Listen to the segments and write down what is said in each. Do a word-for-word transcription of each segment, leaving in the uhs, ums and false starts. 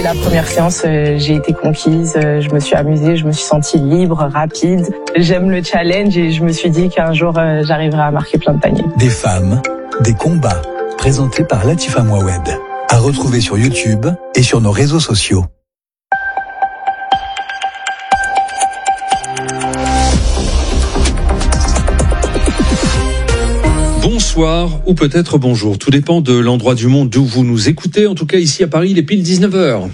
la première séance, euh, j'ai été conquise, euh, je me suis amusée, je me suis sentie libre, rapide. J'aime le challenge et je me suis dit qu'un jour, euh, j'arriverai à marquer plein de paniers. Des femmes, des combats, présentés par Latifa Mouawed. À retrouver sur YouTube et sur nos réseaux sociaux. Bonsoir ou peut-être bonjour, tout dépend de l'endroit du monde d'où vous nous écoutez. En tout cas, ici à Paris, il est pile dix-neuf heures.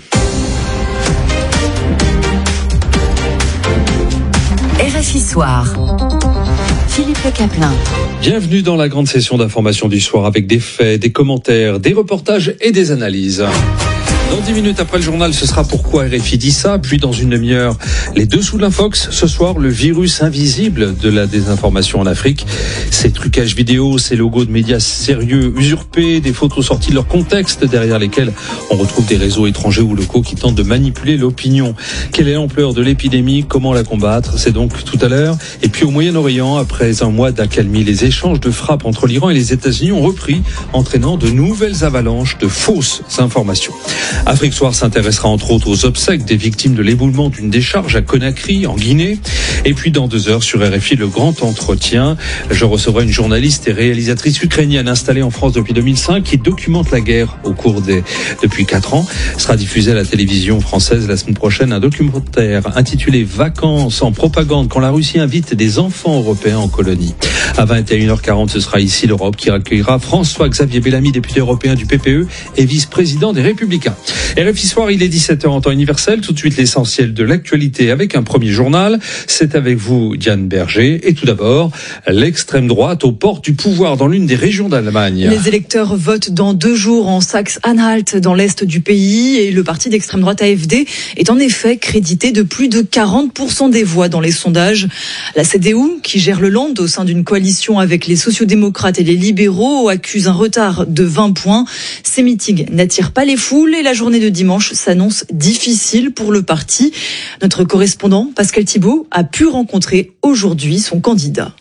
R F I Soir. Philippe Le Caplin. Bienvenue dans la grande session d'information du soir avec des faits, des commentaires, des reportages et des analyses. Dans dix minutes après le journal, ce sera pourquoi R F I dit ça. Puis dans une demi-heure, les dessous de l'infox. Ce soir, le virus invisible de la désinformation en Afrique. Ces trucages vidéo, ces logos de médias sérieux usurpés, des photos sorties de leur contexte derrière lesquels on retrouve des réseaux étrangers ou locaux qui tentent de manipuler l'opinion. Quelle est l'ampleur de l'épidémie? Comment la combattre? C'est donc tout à l'heure. Et puis au Moyen-Orient, après un mois d'accalmie, les échanges de frappes entre l'Iran et les États-Unis ont repris, entraînant de nouvelles avalanches de fausses informations. Afrique Soir s'intéressera entre autres aux obsèques des victimes de l'éboulement d'une décharge à Conakry, en Guinée. Et puis dans deux heures sur R F I, le grand entretien. Je recevrai une journaliste et réalisatrice ukrainienne installée en France depuis deux mille cinq qui documente la guerre au cours des depuis quatre ans. Sera diffusé à la télévision française la semaine prochaine un documentaire intitulé Vacances en propagande quand la Russie invite des enfants européens en colonie. À vingt et une heures quarante, ce sera ici l'Europe qui accueillera François-Xavier Bellamy, député européen du P P E et vice-président des Républicains. R F I Soir, il est dix-sept heures en temps universel. Tout de suite, l'essentiel de l'actualité avec un premier journal. C'est avec vous, Diane Berger. Et tout d'abord, l'extrême droite aux portes du pouvoir dans l'une des régions d'Allemagne. Les électeurs votent dans deux jours en Saxe-Anhalt, dans l'est du pays. Et le parti d'extrême droite A F D est en effet crédité de plus de quarante pour cent des voix dans les sondages. La C D U, qui gère le Land au sein d'une coalition avec les sociodémocrates et les libéraux, accuse un retard de vingt points. Ces meetings n'attirent pas les foules et la journée de dimanche s'annonce difficile pour le parti. Notre correspondant, Pascal Thibault, a pu rencontrer aujourd'hui son candidat.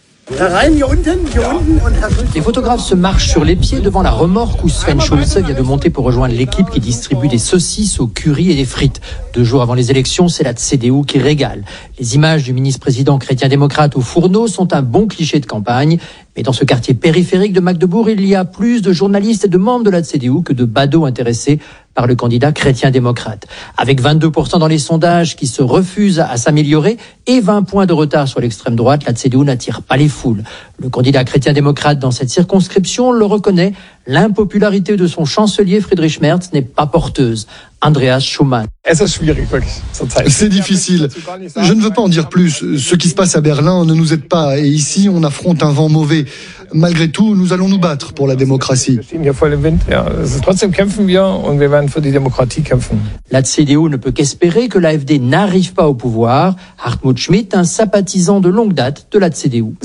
Les photographes se marchent sur les pieds devant la remorque où Sven Schulze vient de monter pour rejoindre l'équipe qui distribue des saucisses au curry et des frites. Deux jours avant les élections, c'est la C D U qui régale. Les images du ministre-président chrétien-démocrate au fourneau sont un bon cliché de campagne. Mais dans ce quartier périphérique de Magdebourg, il y a plus de journalistes et de membres de la C D U que de badauds intéressés par le candidat chrétien-démocrate. Avec vingt-deux pour cent dans les sondages qui se refusent à s'améliorer et vingt points de retard sur l'extrême droite, la C D U n'attire pas les foules. Le candidat chrétien-démocrate dans cette circonscription le reconnaît, l'impopularité de son chancelier Friedrich Merz n'est pas porteuse. Andreas Schumann. C'est difficile. Je ne veux pas en dire plus. Ce qui se passe à Berlin ne nous aide pas. Et ici, on affronte un vent mauvais. Malgré tout, nous allons nous battre pour la démocratie. La C D U ne peut qu'espérer que l'A F D n'arrive pas au pouvoir. Hartmut Schmidt, un sympathisant de longue date de la C D U.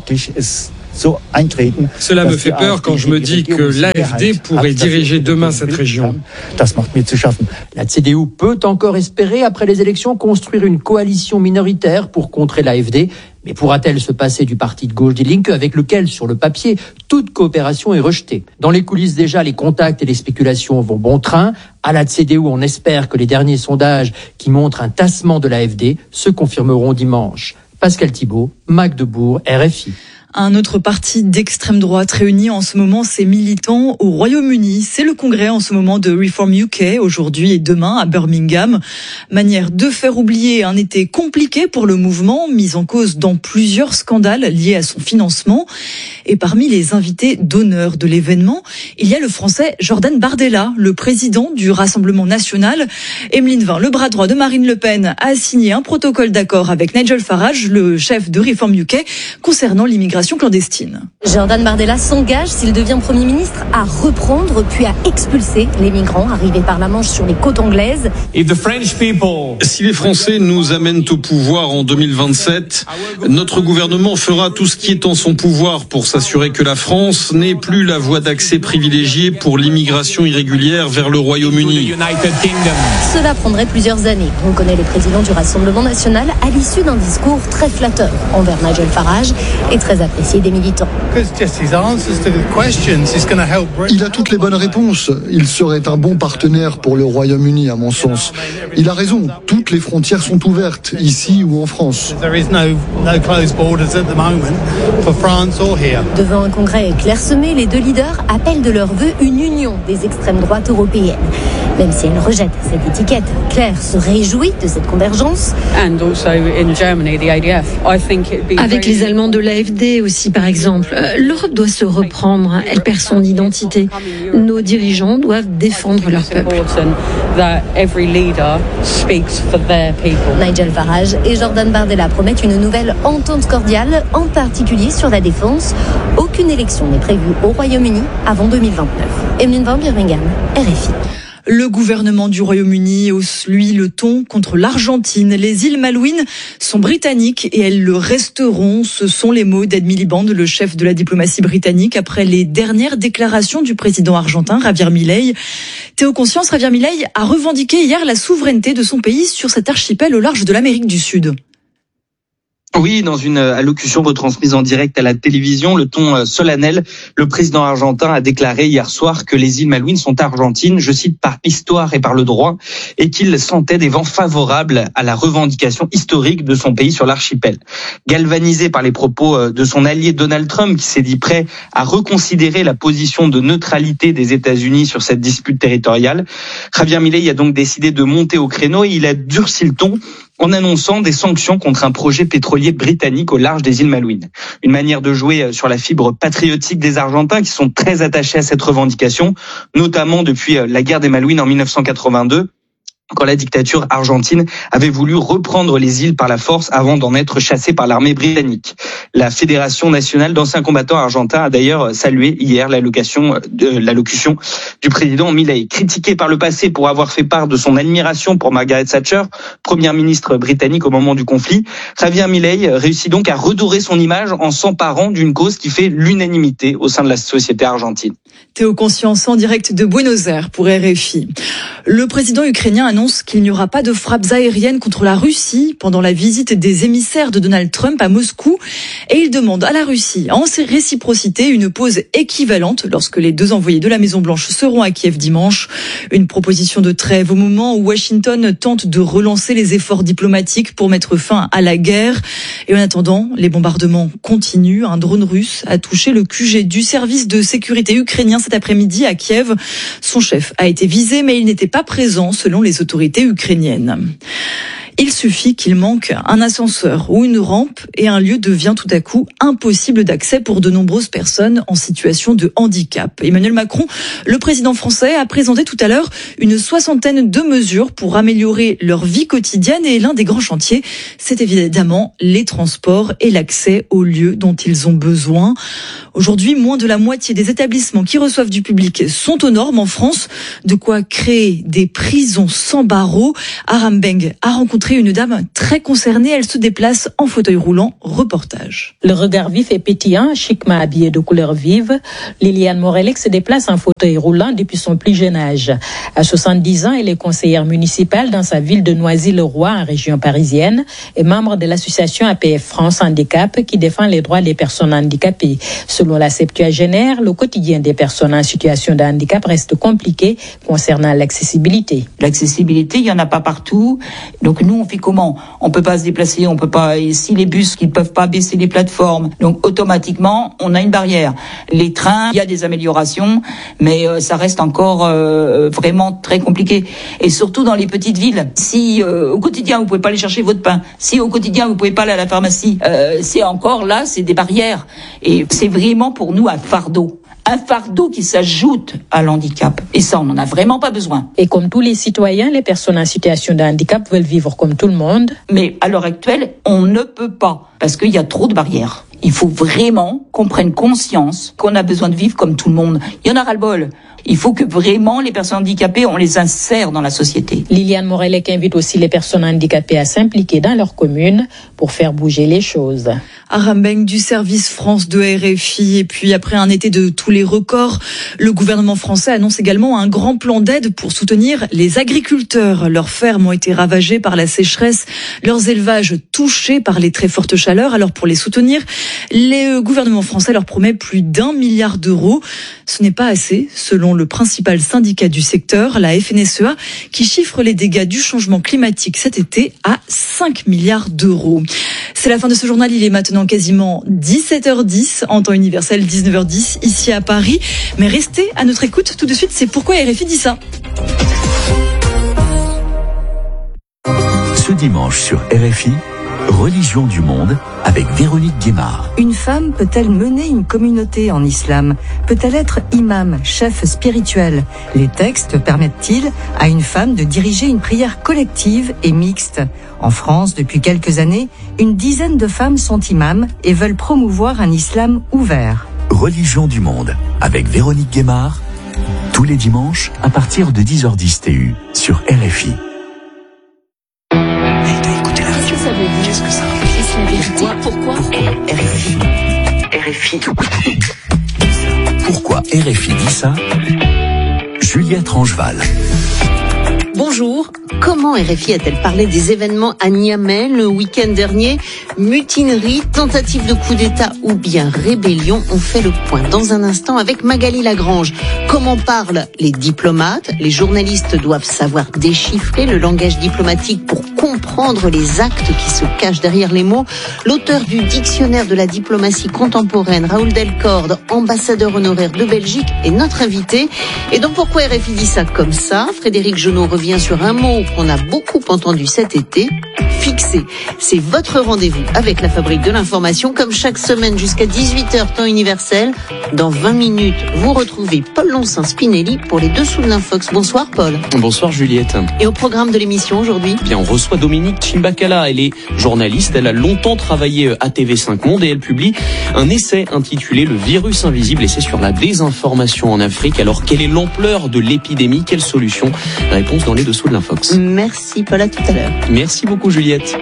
Cela me fait peur quand je me dis que l'A F D pourrait diriger demain cette région. La C D U peut encore espérer, après les élections, construire une coalition minoritaire pour contrer l'A F D. Mais pourra-t-elle se passer du parti de gauche Die Linke avec lequel, sur le papier, toute coopération est rejetée? Dans les coulisses déjà, les contacts et les spéculations vont bon train. À la C D U, on espère que les derniers sondages qui montrent un tassement de l'A F D se confirmeront dimanche. Pascal Thibault, Magdebourg, R F I. Un autre parti d'extrême droite réunit en ce moment ses militants au Royaume-Uni. C'est le congrès en ce moment de Reform U K, aujourd'hui et demain à Birmingham. Manière de faire oublier un été compliqué pour le mouvement, mis en cause dans plusieurs scandales liés à son financement. Et parmi les invités d'honneur de l'événement, il y a le français Jordan Bardella, le président du Rassemblement national. Emeline Vin, le bras droit de Marine Le Pen, a signé un protocole d'accord avec Nigel Farage, le chef de Reform U K, concernant l'immigration clandestine. Jordan Bardella s'engage, s'il devient Premier ministre, à reprendre puis à expulser les migrants arrivés par la Manche sur les côtes anglaises. Si les Français nous amènent au pouvoir en deux mille vingt-sept, notre gouvernement fera tout ce qui est en son pouvoir pour s'assurer que la France n'est plus la voie d'accès privilégiée pour l'immigration irrégulière vers le Royaume-Uni. Cela prendrait plusieurs années, reconnaît le président du Rassemblement national à l'issue d'un discours très flatteur envers Nigel Farage et très appréciée des militants. Il a toutes les bonnes réponses. Il serait un bon partenaire pour le Royaume-Uni, à mon sens. Il a raison, toutes les frontières sont ouvertes, ici ou en France. Devant un congrès clairsemé, les deux leaders appellent de leur vœu une union des extrêmes droites européennes. Même si elle rejette cette étiquette, Claire se réjouit de cette convergence. Avec les Allemands de l'A F D aussi, par exemple, l'Europe doit se reprendre. Elle perd son identité. Nos dirigeants doivent défendre leur peuple. Nigel Farage et Jordan Bardella promettent une nouvelle entente cordiale, en particulier sur la défense. Aucune élection n'est prévue au Royaume-Uni avant deux mille vingt-neuf. Emeline Van Birmingham, R F I. Le gouvernement du Royaume-Uni hausse, lui, le ton contre l'Argentine. Les îles Malouines sont britanniques et elles le resteront. Ce sont les mots d'Ed Miliband, le chef de la diplomatie britannique, après les dernières déclarations du président argentin, Javier Milei. Théo Conscience, Javier Milei a revendiqué hier la souveraineté de son pays sur cet archipel au large de l'Amérique du Sud. Oui, dans une allocution retransmise en direct à la télévision, le ton solennel, le président argentin a déclaré hier soir que les îles Malouines sont argentines, je cite, par histoire et par le droit, et qu'il sentait des vents favorables à la revendication historique de son pays sur l'archipel. Galvanisé par les propos de son allié Donald Trump, qui s'est dit prêt à reconsidérer la position de neutralité des États-Unis sur cette dispute territoriale, Javier Milei a donc décidé de monter au créneau et il a durci le ton en annonçant des sanctions contre un projet pétrolier britannique au large des îles Malouines. Une manière de jouer sur la fibre patriotique des Argentins qui sont très attachés à cette revendication, notamment depuis la guerre des Malouines en mille neuf cent quatre-vingt-deux. Quand la dictature argentine avait voulu reprendre les îles par la force avant d'en être chassée par l'armée britannique. La Fédération nationale d'anciens combattants argentins a d'ailleurs salué hier l'allocution de l'allocution du président Milei. Critiqué par le passé pour avoir fait part de son admiration pour Margaret Thatcher, première ministre britannique au moment du conflit, Javier Milei réussit donc à redorer son image en s'emparant d'une cause qui fait l'unanimité au sein de la société argentine. Théo Conscience en direct de Buenos Aires pour R F I. Le président ukrainien annonce qu'il n'y aura pas de frappes aériennes contre la Russie pendant la visite des émissaires de Donald Trump à Moscou et il demande à la Russie, en réciprocité, une pause équivalente lorsque les deux envoyés de la Maison-Blanche seront à Kiev dimanche. Une proposition de trêve au moment où Washington tente de relancer les efforts diplomatiques pour mettre fin à la guerre. Et en attendant, les bombardements continuent. Un drone russe a touché le Q G du service de sécurité ukrainien cet après-midi à Kiev. Son chef a été visé, mais il n'était pas présent selon les autorités ukrainiennes. Il suffit qu'il manque un ascenseur ou une rampe et un lieu devient tout à coup impossible d'accès pour de nombreuses personnes en situation de handicap. Emmanuel Macron, le président français, a présenté tout à l'heure une soixantaine de mesures pour améliorer leur vie quotidienne et l'un des grands chantiers, c'est évidemment les transports et l'accès aux lieux dont ils ont besoin. Aujourd'hui, moins de la moitié des établissements qui reçoivent du public sont aux normes en France, de quoi créer des prisons sans barreaux. Aram Beng a rencontré une dame très concernée, elle se déplace en fauteuil roulant. Reportage. Le regard vif et pétillant, chiquement habillée de couleurs vives, Liliane Morelec se déplace en fauteuil roulant depuis son plus jeune âge. À soixante-dix ans, elle est conseillère municipale dans sa ville de Noisy-le-Roi, en région parisienne, et membre de l'association A P F France Handicap qui défend les droits des personnes handicapées. Selon la septuagénaire, le quotidien des personnes en situation de handicap reste compliqué concernant l'accessibilité. L'accessibilité, il n'y en a pas partout. Donc nous, on fait comment? On peut pas se déplacer, on peut pas, et si les bus qui peuvent pas baisser les plateformes, donc automatiquement, on a une barrière. Les trains, il y a des améliorations, mais euh, ça reste encore euh, vraiment très compliqué. Et surtout dans les petites villes, si euh, au quotidien, vous pouvez pas aller chercher votre pain, si au quotidien, vous pouvez pas aller à la pharmacie, euh, c'est encore là, c'est des barrières. Et c'est vraiment pour nous un fardeau. Un fardeau qui s'ajoute à l'handicap. Et ça, on n'en a vraiment pas besoin. Et comme tous les citoyens, les personnes en situation de handicap veulent vivre comme tout le monde. Mais à l'heure actuelle, on ne peut pas, parce qu'il y a trop de barrières. Il faut vraiment qu'on prenne conscience qu'on a besoin de vivre comme tout le monde. Il y en a ras-le-bol. Il faut que vraiment les personnes handicapées, on les insère dans la société. Liliane Morellec invite aussi les personnes handicapées à s'impliquer dans leur commune pour faire bouger les choses. Aram Beng du service France de R F I. Et puis après un été de tous les records, le gouvernement français annonce également un grand plan d'aide pour soutenir les agriculteurs. Leurs fermes ont été ravagées par la sécheresse, leurs élevages touchés par les très fortes chaleurs. Alors pour les soutenir, le gouvernement français leur promet plus d'un milliard d'euros. Ce n'est pas assez, selon le principal syndicat du secteur, la F N S E A, qui chiffre les dégâts du changement climatique cet été à cinq milliards d'euros. C'est la fin de ce journal, il est maintenant quasiment dix-sept heures dix, en temps universel dix-neuf heures dix, ici à Paris. Mais restez à notre écoute tout de suite, c'est pourquoi R F I dit ça. Ce dimanche sur R F I, Religion du monde avec Véronique Guémard. Une femme peut-elle mener une communauté en islam ? Peut-elle être imam, chef spirituel ? Les textes permettent-ils à une femme de diriger une prière collective et mixte ? En France, depuis quelques années, une dizaine de femmes sont imams et veulent promouvoir un islam ouvert. Religion du monde avec Véronique Guémard, tous les dimanches à partir de dix heures dix T U sur R F I. Qu'est-ce que ça Pourquoi, pourquoi, pourquoi R F I R F I Pourquoi R F I dit ça Juliette Rangeval. Bonjour. Comment R F I a-t-elle parlé des événements à Niamey le week-end dernier ? Mutinerie, tentative de coup d'État ou bien rébellion ? On fait le point dans un instant avec Magali Lagrange. Comment parlent les diplomates ? Les journalistes doivent savoir déchiffrer le langage diplomatique pour comprendre les actes qui se cachent derrière les mots. L'auteur du dictionnaire de la diplomatie contemporaine, Raoul Delcorde, ambassadeur honoraire de Belgique, est notre invité. Et donc pourquoi R F I dit ça comme ça ? Frédéric Genot revient sur un mot qu'on a beaucoup entendu cet été, fixé. C'est votre rendez-vous avec la Fabrique de l'information, comme chaque semaine jusqu'à dix-huit heures temps universel. Dans vingt minutes, vous retrouvez Paul Lonsin-Spinelli pour les Dessous de l'Infox. Bonsoir Paul. Bonsoir Juliette. Et au programme de l'émission aujourd'hui ? Bien, on reçoit Dominique Chimbakala. Elle est journaliste, elle a longtemps travaillé à T V cinq Monde et elle publie un essai intitulé Le virus invisible, et c'est sur la désinformation en Afrique. Alors, quelle est l'ampleur de l'épidémie ? Quelle solution ? Réponse dans les Dessous de l'Infox. Merci Paul, à tout à l'heure. Merci beaucoup Juliette.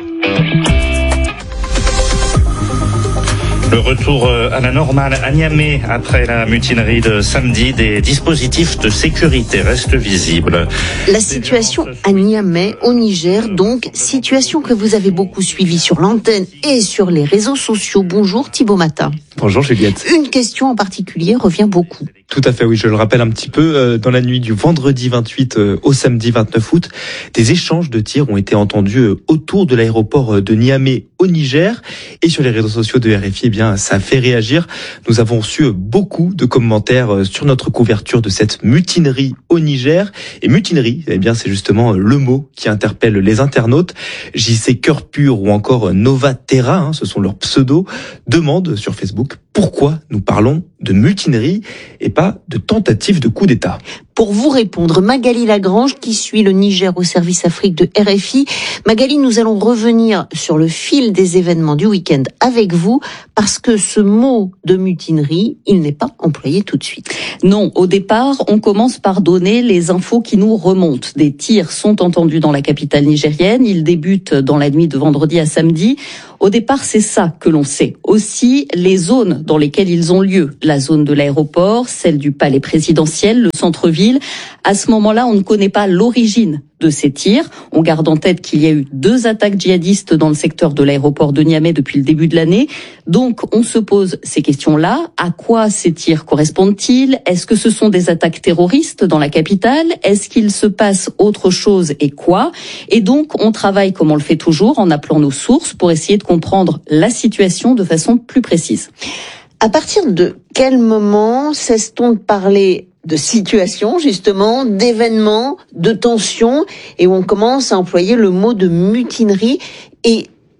Le retour à la normale à Niamey après la mutinerie de samedi, des dispositifs de sécurité restent visibles. La situation à Niamey, au Niger, donc, situation que vous avez beaucoup suivie sur l'antenne et sur les réseaux sociaux. Bonjour Thibaut Matin. Bonjour Juliette. Une question en particulier revient beaucoup. Tout à fait, oui, je le rappelle un petit peu, euh, dans la nuit du vendredi vingt-huit euh, au samedi vingt-neuf août, des échanges de tirs ont été entendus euh, autour de l'aéroport de Niamey au Niger, et sur les réseaux sociaux de R F I, eh bien, ça a fait réagir. Nous avons reçu beaucoup de commentaires sur notre couverture de cette mutinerie au Niger. Et mutinerie, eh bien, c'est justement le mot qui interpelle les internautes. J C Cœur Pur ou encore Nova Terra, hein, ce sont leurs pseudos, demandent sur Facebook pourquoi nous parlons de mutinerie et pas de tentative de coup d'État. Pour vous répondre, Magali Lagrange, qui suit le Niger au service Afrique de R F I. Magali, nous allons revenir sur le fil des événements du week-end avec vous, parce que ce mot de mutinerie, il n'est pas employé tout de suite. Non, au départ, on commence par donner les infos qui nous remontent. Des tirs sont entendus dans la capitale nigérienne. Ils débutent dans la nuit de vendredi à samedi. Au départ, c'est ça que l'on sait. Aussi, les zones dans lesquelles ils ont lieu. La zone de l'aéroport, celle du palais présidentiel, le centre-ville. À ce moment-là, on ne connaît pas l'origine de ces tirs. On garde en tête qu'il y a eu deux attaques djihadistes dans le secteur de l'aéroport de Niamey depuis le début de l'année. Donc, on se pose ces questions-là. À quoi ces tirs correspondent-ils ? Est-ce que ce sont des attaques terroristes dans la capitale ? Est-ce qu'il se passe autre chose et quoi ? Et donc, on travaille comme on le fait toujours, en appelant nos sources pour essayer de comprendre la situation de façon plus précise. À partir de quel moment cesse-t-on de parler de situation, justement, d'événements, de tensions, et où on commence à employer le mot de mutinerie? Et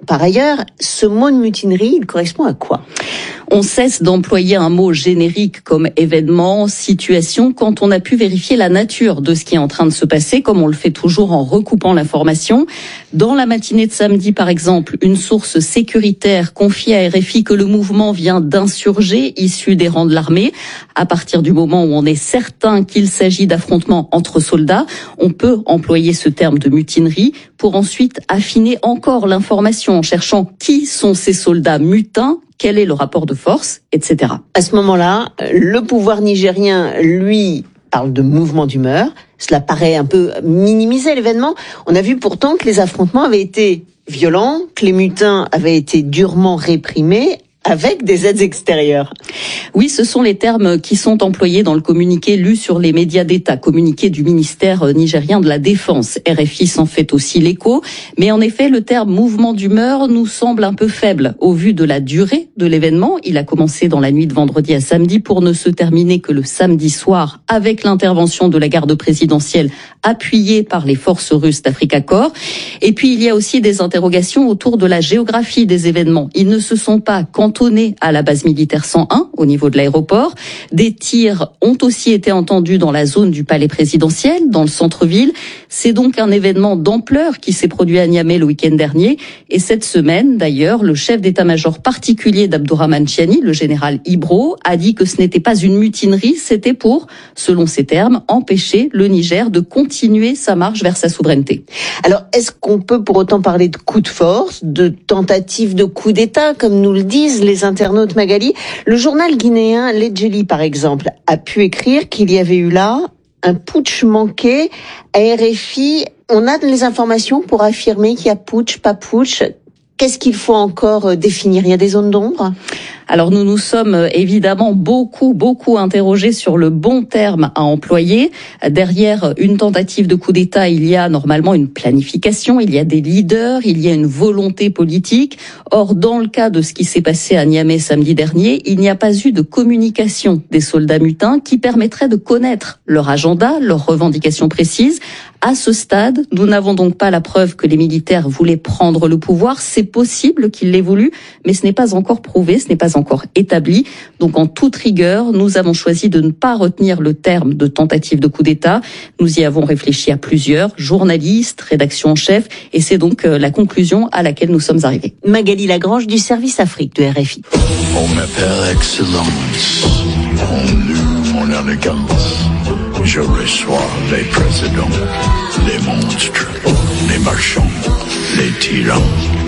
Par ailleurs, ce mot de mutinerie, il correspond à quoi ? On cesse d'employer un mot générique comme événement, situation, quand on a pu vérifier la nature de ce qui est en train de se passer, comme on le fait toujours en recoupant l'information. Dans la matinée de samedi, par exemple, une source sécuritaire confie à R F I que le mouvement vient d'insurgés issus des rangs de l'armée. À partir du moment où on est certain qu'il s'agit d'affrontements entre soldats, on peut employer ce terme de mutinerie pour ensuite affiner encore l'information en cherchant qui sont ces soldats mutins, quel est le rapport de force, et cetera. À ce moment-là, le pouvoir nigérien, lui, parle de mouvement d'humeur. Cela paraît un peu minimiser l'événement. On a vu pourtant que les affrontements avaient été violents, que les mutins avaient été durement réprimés, avec des aides extérieures. Oui, ce sont les termes qui sont employés dans le communiqué lu sur les médias d'État, communiqué du ministère nigérien de la Défense. R F I s'en fait aussi l'écho, mais en effet, le terme mouvement d'humeur nous semble un peu faible au vu de la durée de l'événement. Il a commencé dans la nuit de vendredi à samedi pour ne se terminer que le samedi soir avec l'intervention de la garde présidentielle appuyée par les forces russes d'Africa Corps. Et puis, il y a aussi des interrogations autour de la géographie des événements. Ils ne se sont pas cantonnés à la base militaire cent un au niveau de l'aéroport. Des tirs ont aussi été entendus dans la zone du palais présidentiel, dans le centre-ville. C'est donc un événement d'ampleur qui s'est produit à Niamey le week-end dernier. Et cette semaine, d'ailleurs, le chef d'état-major particulier d'Abdourahmane Chiani, le général Ibro, a dit que ce n'était pas une mutinerie, c'était pour, selon ses termes, empêcher le Niger de continuer sa marche vers sa souveraineté. Alors, est-ce qu'on peut pour autant parler de coup de force, de tentative de coup d'État, comme nous le disent les internautes, Magali? Le journal guinéen L'Edjeli, par exemple, a pu écrire qu'il y avait eu là un putsch manqué. À R F I, on a les informations pour affirmer qu'il y a putsch, pas putsch. Qu'est-ce qu'il faut encore définir? Il y a des zones d'ombre? Alors nous nous sommes évidemment beaucoup, beaucoup interrogés sur le bon terme à employer. Derrière une tentative de coup d'État, il y a normalement une planification, il y a des leaders, il y a une volonté politique. Or, dans le cas de ce qui s'est passé à Niamey samedi dernier, il n'y a pas eu de communication des soldats mutins qui permettrait de connaître leur agenda, leurs revendications précises. À ce stade, nous n'avons donc pas la preuve que les militaires voulaient prendre le pouvoir. C'est possible qu'ils l'aient voulu, mais ce n'est pas encore prouvé, ce n'est pas encore établi. Donc en toute rigueur, nous avons choisi de ne pas retenir le terme de tentative de coup d'État. Nous y avons réfléchi à plusieurs, journalistes, rédaction en chef, et c'est donc la conclusion à laquelle nous sommes arrivés. Magali Lagrange du service Afrique de R F I. On m'appelle Excellence, on loue mon élégance. Je reçois les présidents, les monstres, les marchands, les tyrans,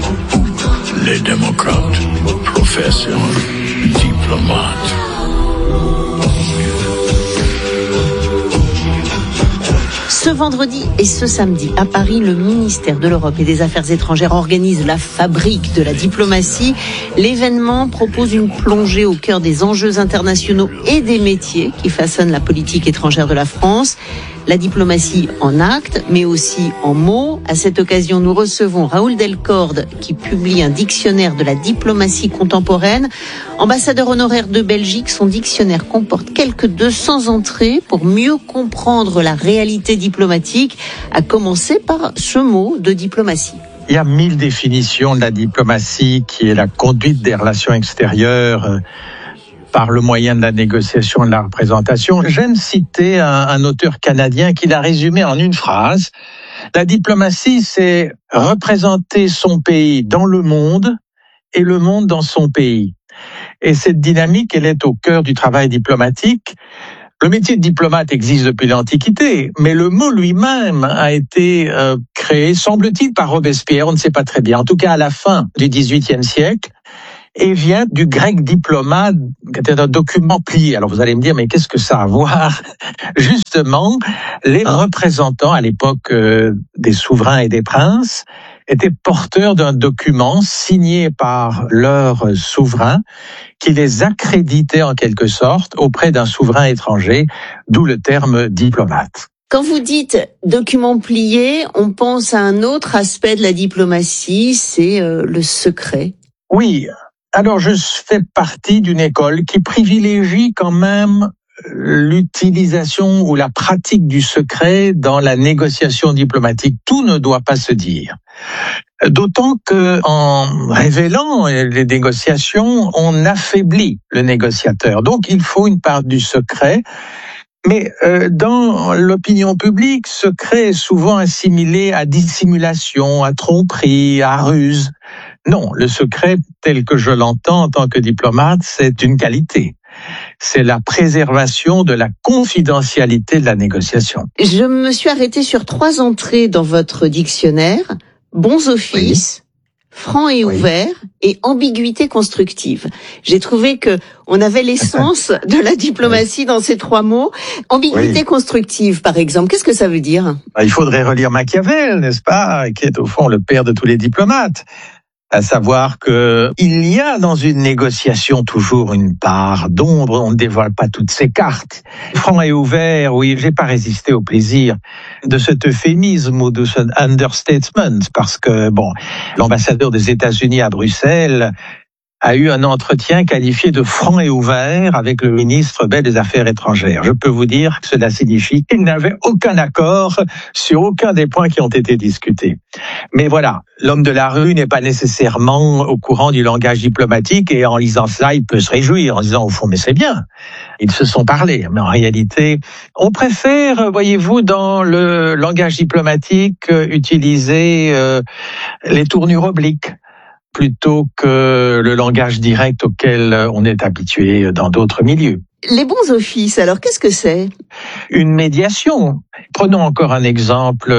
les démocrates, professeurs, diplomates. Ce vendredi et ce samedi, à Paris, le ministère de l'Europe et des Affaires étrangères organise la fabrique de la diplomatie. L'événement propose une plongée au cœur des enjeux internationaux et des métiers qui façonnent la politique étrangère de la France. La diplomatie en actes, mais aussi en mots. À cette occasion, nous recevons Raoul Delcorde, qui publie un dictionnaire de la diplomatie contemporaine. Ambassadeur honoraire de Belgique, son dictionnaire comporte quelques deux cents entrées pour mieux comprendre la réalité diplomatique, à commencer par ce mot de diplomatie. Il y a mille définitions de la diplomatie, qui est la conduite des relations extérieures euh, par le moyen de la négociation et de la représentation. J'aime citer un, un auteur canadien qui l'a résumé en une phrase. La diplomatie, c'est représenter son pays dans le monde et le monde dans son pays. Et cette dynamique, elle est au cœur du travail diplomatique. Le métier de diplomate existe depuis l'Antiquité, mais le mot lui-même a été euh, créé, semble-t-il, par Robespierre, on ne sait pas très bien, en tout cas à la fin du dix-huitième siècle, et vient du grec diplomate, qui était un document plié. Alors vous allez me dire, mais qu'est-ce que ça a à voir? Justement, les représentants à l'époque euh, des souverains et des princes étaient porteurs d'un document signé par leur souverain qui les accréditait en quelque sorte auprès d'un souverain étranger, d'où le terme diplomate. Quand vous dites document plié, on pense à un autre aspect de la diplomatie, c'est euh, le secret. Oui, alors je fais partie d'une école qui privilégie quand même l'utilisation ou la pratique du secret dans la négociation diplomatique. Tout ne doit pas se dire. D'autant que, en révélant les négociations, on affaiblit le négociateur. Donc, il faut une part du secret. Mais euh, dans l'opinion publique, secret est souvent assimilé à dissimulation, à tromperie, à ruse. Non, le secret, tel que je l'entends en tant que diplomate, c'est une qualité. C'est la préservation de la confidentialité de la négociation. Je me suis arrêtée sur trois entrées dans votre dictionnaire. Bons offices, oui. franc et oui. ouvert, et ambiguïté constructive. J'ai trouvé que on avait l'essence de la diplomatie dans ces trois mots. Ambiguïté oui. constructive, par exemple, qu'est-ce que ça veut dire ? Il faudrait relire Machiavel, n'est-ce pas, qui est au fond le père de tous les diplomates. À savoir que il y a dans une négociation toujours une part d'ombre, on ne dévoile pas toutes ses cartes. Franc et ouvert, oui, j'ai pas résisté au plaisir de cet euphémisme ou de ce understatement, parce que, bon, l'ambassadeur des États-Unis à Bruxelles a eu un entretien qualifié de franc et ouvert avec le ministre belge des Affaires étrangères. Je peux vous dire que cela signifie qu'il n'avait aucun accord sur aucun des points qui ont été discutés. Mais voilà, l'homme de la rue n'est pas nécessairement au courant du langage diplomatique et en lisant cela, il peut se réjouir en disant au fond, mais c'est bien, ils se sont parlé. Mais en réalité, on préfère, voyez-vous, dans le langage diplomatique, utiliser euh, les tournures obliques plutôt que le langage direct auquel on est habitué dans d'autres milieux. Les bons offices, alors qu'est-ce que c'est ? Une médiation. Prenons encore un exemple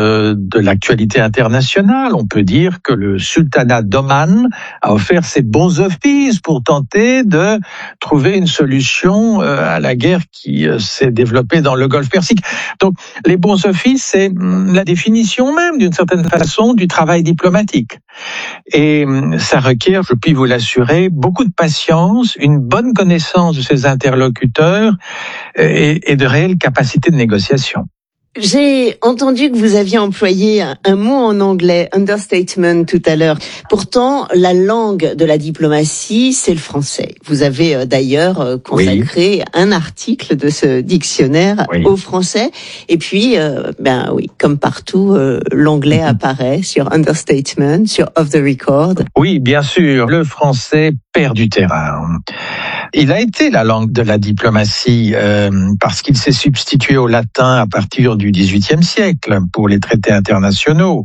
de l'actualité internationale. On peut dire que le sultanat d'Oman a offert ses bons offices pour tenter de trouver une solution à la guerre qui s'est développée dans le Golfe Persique. Donc, les bons offices, c'est la définition même, d'une certaine façon, du travail diplomatique. Et ça requiert, je puis vous l'assurer, beaucoup de patience, une bonne connaissance de ses interlocuteurs et, et de réelles capacités de négociation. J'ai entendu que vous aviez employé un, un mot en anglais, understatement, tout à l'heure. Pourtant, la langue de la diplomatie, c'est le français. Vous avez euh, d'ailleurs euh, consacré oui. un article de ce dictionnaire oui. au français. Et puis, euh, ben oui, comme partout, euh, l'anglais mm-hmm. apparaît sur understatement, sur off the record. Oui, bien sûr, le français perd du terrain. Il a été la langue de la diplomatie euh, parce qu'il s'est substitué au latin à partir du dix-huitième siècle pour les traités internationaux.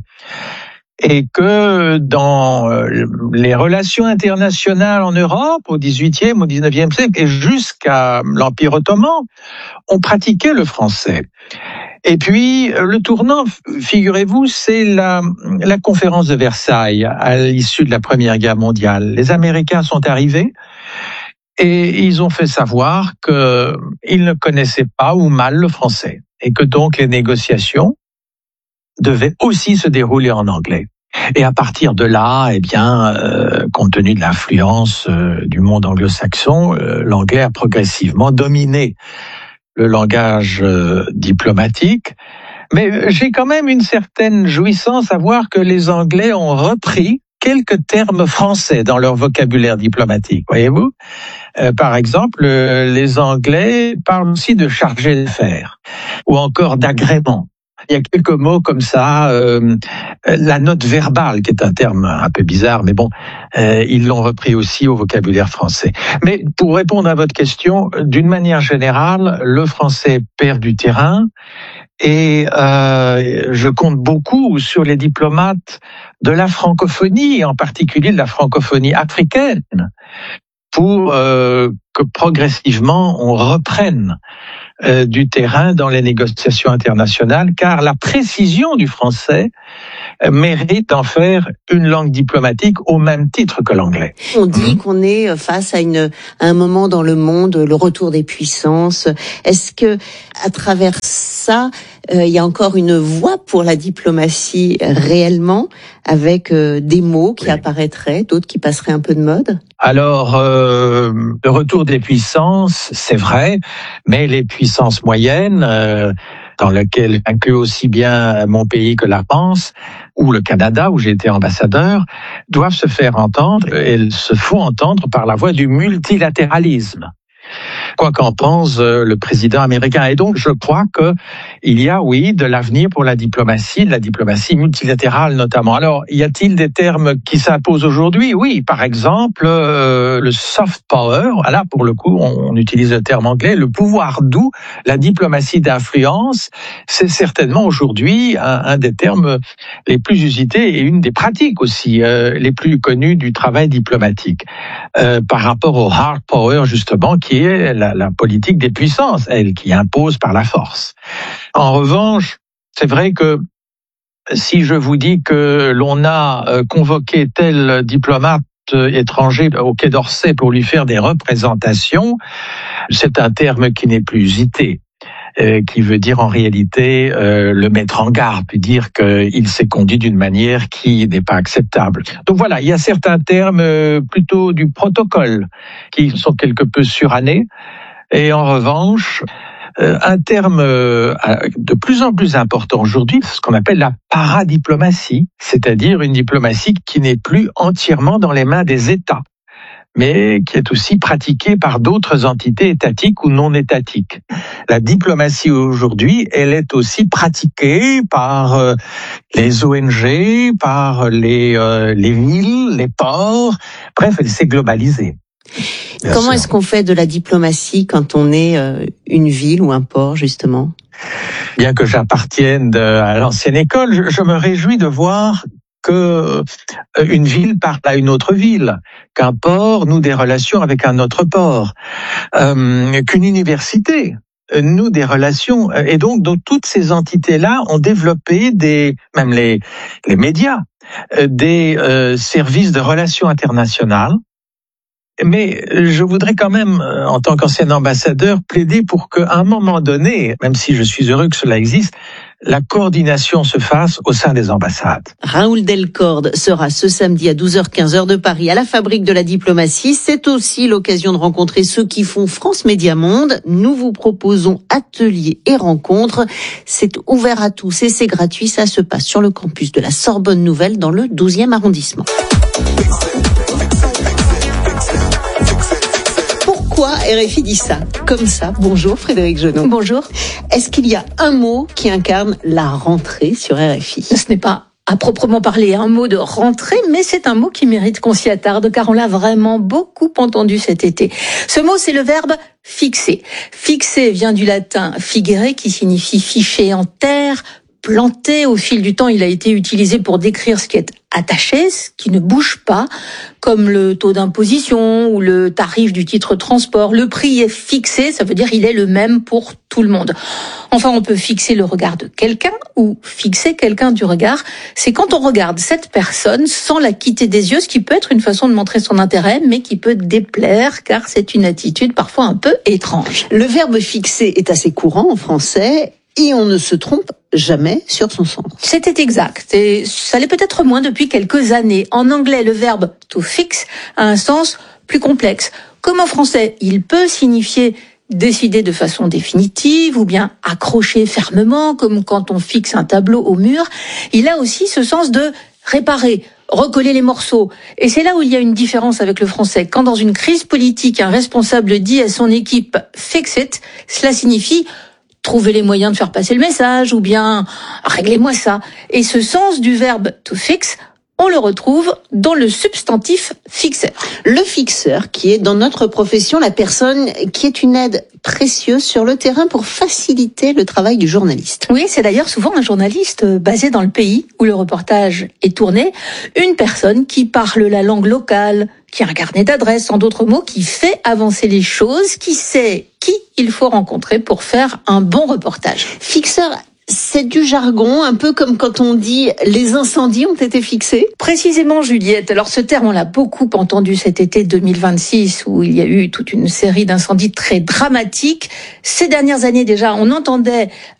Et que dans les relations internationales en Europe, au dix-huitième, au dix-neuvième siècle et jusqu'à l'Empire ottoman, on pratiquait le français. Et puis, le tournant, figurez-vous, c'est la, la conférence de Versailles à l'issue de la Première Guerre mondiale. Les Américains sont arrivés et ils ont fait savoir qu'ils ne connaissaient pas ou mal le français et que donc les négociations devaient aussi se dérouler en anglais. Et à partir de là, eh bien, euh, compte tenu de l'influence euh, du monde anglo-saxon, euh, l'anglais a progressivement dominé le langage euh, diplomatique. Mais j'ai quand même une certaine jouissance à voir que les Anglais ont repris quelques termes français dans leur vocabulaire diplomatique, voyez-vous. Euh, par exemple, euh, les Anglais parlent aussi de chargé d'affaires ou encore d'agrément. Il y a quelques mots comme ça, euh, la note verbale, qui est un terme un peu bizarre, mais bon, euh, ils l'ont repris aussi au vocabulaire français. Mais pour répondre à votre question, d'une manière générale, le français perd du terrain et euh, je compte beaucoup sur les diplomates de la francophonie, en particulier de la francophonie africaine, pour euh, que progressivement on reprenne euh, du terrain dans les négociations internationales, car la précision du français euh, mérite d'en faire une langue diplomatique au même titre que l'anglais. On dit mmh. qu'on est face à, une, à un moment dans le monde, le retour des puissances. Est-ce que, à travers ça, euh, il y a encore une voie pour la diplomatie réellement, avec euh, des mots qui oui. apparaîtraient, d'autres qui passeraient un peu de mode? Alors, euh, le retour des puissances, c'est vrai, mais les puissances moyennes, euh, dans lesquelles inclut aussi bien mon pays que la France, ou le Canada, où j'ai été ambassadeur, doivent se faire entendre, et elles se font entendre par la voie du multilatéralisme. quoi qu'en pense le président américain. Et donc, je crois que il y a, oui, de l'avenir pour la diplomatie, de la diplomatie multilatérale notamment. Alors, y a-t-il des termes qui s'imposent aujourd'hui? Oui, par exemple, euh, le soft power. Là, pour le coup, on utilise le terme anglais, le pouvoir doux, la diplomatie d'influence. C'est certainement aujourd'hui un, un des termes les plus usités et une des pratiques aussi euh, les plus connues du travail diplomatique. Euh, par rapport au hard power, justement, qui est la, la politique des puissances, elle, qui impose par la force. En revanche, c'est vrai que si je vous dis que l'on a convoqué tel diplomate étranger au Quai d'Orsay pour lui faire des représentations, c'est un terme qui n'est plus usité. Euh, qui veut dire en réalité euh, le mettre en garde, puis dire qu'il s'est conduit d'une manière qui n'est pas acceptable. Donc voilà, il y a certains termes euh, plutôt du protocole qui sont quelque peu surannés, et en revanche, euh, un terme euh, de plus en plus important aujourd'hui, c'est ce qu'on appelle la paradiplomatie, c'est-à-dire une diplomatie qui n'est plus entièrement dans les mains des États, mais qui est aussi pratiquée par d'autres entités étatiques ou non étatiques. La diplomatie aujourd'hui, elle est aussi pratiquée par euh, les O N G, par les, euh, les villes, les ports. Bref, elle s'est globalisée. Bien Comment sûr. Est-ce qu'on fait de la diplomatie quand on est euh, une ville ou un port, justement? Bien que j'appartienne à l'ancienne école, je, je me réjouis de voir que une ville parle à une autre ville, qu'un port noue des relations avec un autre port, euh, qu'une université noue des relations. Et donc, donc toutes ces entités-là ont développé des, même les, les médias, des euh, services de relations internationales. Mais je voudrais quand même, en tant qu'ancien ambassadeur, plaider pour qu'à un moment donné, même si je suis heureux que cela existe, la coordination se fasse au sein des ambassades. Raoul Delcorde sera ce samedi à douze heures quinze heure de Paris à la Fabrique de la Diplomatie. C'est aussi l'occasion de rencontrer ceux qui font France Média Monde. Nous vous proposons ateliers et rencontres. C'est ouvert à tous et c'est gratuit. Ça se passe sur le campus de la Sorbonne Nouvelle dans le douzième arrondissement. Pourquoi R F I dit ça? Comme ça. Bonjour Frédéric Genot. Bonjour. Est-ce qu'il y a un mot qui incarne la rentrée sur R F I? Ce n'est pas à proprement parler un mot de rentrée, mais c'est un mot qui mérite qu'on s'y attarde, car on l'a vraiment beaucoup entendu cet été. Ce mot, c'est le verbe fixer. Fixer vient du latin figere, qui signifie ficher en terre, planté. Au fil du temps, il a été utilisé pour décrire ce qui est attaché, ce qui ne bouge pas, comme le taux d'imposition ou le tarif du titre transport. Le prix est fixé, ça veut dire il est le même pour tout le monde. Enfin, on peut fixer le regard de quelqu'un ou fixer quelqu'un du regard. C'est quand on regarde cette personne sans la quitter des yeux, ce qui peut être une façon de montrer son intérêt, mais qui peut déplaire, car c'est une attitude parfois un peu étrange. Le verbe fixer est assez courant en français, et on ne se trompe jamais sur son sens. C'était exact, et ça l'est peut-être moins depuis quelques années. En anglais, le verbe to fix a un sens plus complexe. Comme en français, il peut signifier décider de façon définitive ou bien accrocher fermement, comme quand on fixe un tableau au mur. Il a aussi ce sens de réparer, recoller les morceaux. Et c'est là où il y a une différence avec le français. Quand dans une crise politique, un responsable dit à son équipe « fix it », cela signifie trouver les moyens de faire passer le message, ou bien réglez-moi ça. Et ce sens du verbe to fix, on le retrouve dans le substantif fixeur. Le fixeur, qui est dans notre profession la personne qui est une aide précieuse sur le terrain pour faciliter le travail du journaliste. Oui, c'est d'ailleurs souvent un journaliste basé dans le pays où le reportage est tourné, une personne qui parle la langue locale, qui a un carnet d'adresses, en d'autres mots, qui fait avancer les choses, qui sait qui il faut rencontrer pour faire un bon reportage. Fixeur, c'est du jargon, un peu comme quand on dit « les incendies ont été fixés ». Précisément, Juliette. Alors ce terme, on l'a beaucoup entendu cet été deux mille vingt-six, où il y a eu toute une série d'incendies très dramatiques. Ces dernières années déjà, on entendait